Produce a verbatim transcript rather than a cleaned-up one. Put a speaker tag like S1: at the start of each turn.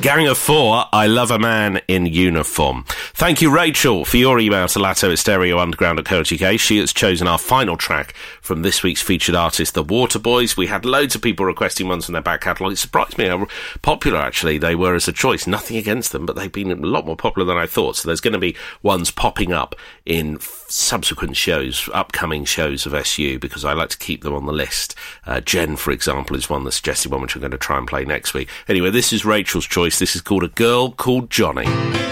S1: Gang of Four, I Love a Man in Uniform. Thank you, Rachel, for your email to Latto at stereo underground dot co dot uk. She has chosen our final track from this week's featured artist, The Waterboys. We had loads of people requesting ones from their back catalogue. It surprised me how popular, actually, they were as a choice. Nothing against them, but they've been a lot more popular than I thought. So there's going to be ones popping up in subsequent shows, upcoming shows of S U, because I like to keep them on the list. Uh, Jen, for example, is one that suggested one which I'm going to try and play next week. Anyway, this is Rachel's choice. This is called A Girl Called Johnny.